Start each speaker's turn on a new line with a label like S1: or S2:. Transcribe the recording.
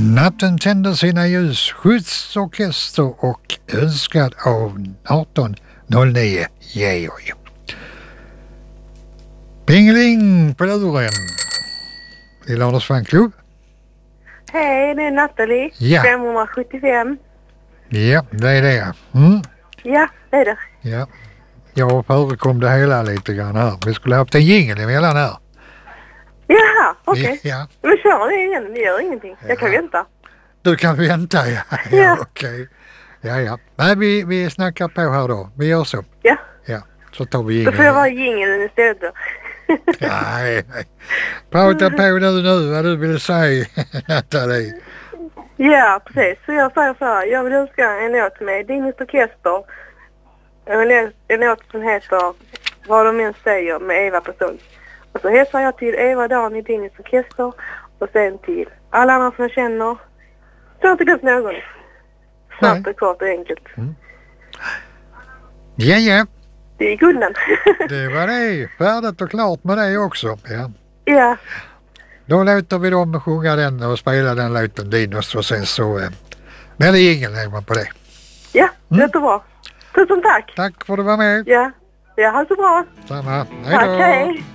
S1: Natten tänder sina ljus, skyddsorkester och önskad av 1809 Georg. Pingeling på luren. I Lördags fanklubb.
S2: Hej, det är Nathalie.
S1: Ja.
S2: 575.
S1: Ja, det är det.
S2: Ja, det är det.
S1: Ja. Jag förekom det hela lite grann här. Vi skulle ha haft en jingel emellan här.
S2: Jaha, okej.
S1: Ja.
S2: Men kör det igen, det gör ingenting. Jag kan vänta.
S1: Du kan vänta, ja. Ja, okej. Ja. Nej, vi snackar på här då. Vi gör så.
S2: Ja.
S1: Ja, så tar vi
S2: Då
S1: jingeln.
S2: får jag vara jingeln istället då.
S1: Nej. Prata på nu vad du vill säga, Nathalie.
S2: Ja, precis. Så jag säger så här. Jag vill önska en låt med Dinnis Orkester. En låt som heter Vad de än säger med Eva på sång. Och så hälsar jag till Eva Dan i Dinnis Orkester. Och sen till alla andra som jag känner. Så har inte glömt någon. Snabbt och kort och enkelt.
S1: Ja.
S2: Det är gulden.
S1: Det var det. Färdigt och klart med det också. Ja.
S2: Ja.
S1: Då låter vi dem sjunga den och spela den låten Dinos och sen så blir det ingen på det.
S2: Ja, jättebra. Tusen tack.
S1: Tack för att du var med.
S2: Ja, ha det så bra.
S1: Samma. Hej då.
S2: Tack, hej.